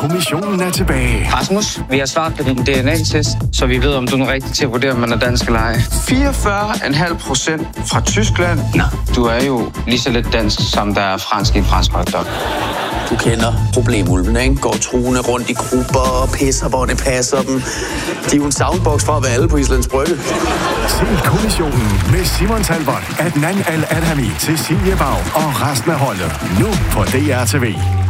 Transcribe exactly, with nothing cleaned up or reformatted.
kommissionen er tilbage. Rasmus, vi har svaret på din D N A-test, så vi ved, om du er rigtig til at vurdere, om man er dansk eller ej. fireogfyrre komma fem procent fra Tyskland. Nå, du er jo lige så lidt dansk, som der er fransk i en fransk hotdog. Du kender problemulven, ikke? Går truende rundt i grupper og pisser, hvor det passer dem. De er jo en soundbox for at være alle på Islands Brygge. Se kommissionen med Simon Talbot, Adnan Al-Adhami, Cecilie Bag og resten af holdet. Nu på D R T V.